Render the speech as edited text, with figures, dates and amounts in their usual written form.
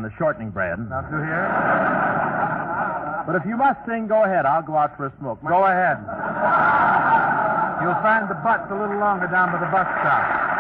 the shortening bread. Now, through here? But if you must sing, go ahead. I'll go out for a smoke. Go ahead. You'll find the butts a little longer down by the bus stop.